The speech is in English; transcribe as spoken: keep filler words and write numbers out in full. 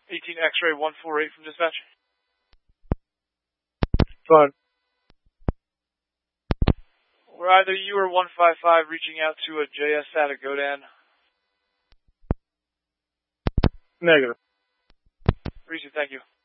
eighteen X-ray one four eight from dispatch. Fine. Were either you or one five five reaching out to a J S at a Godan? Negative. Reason, thank you.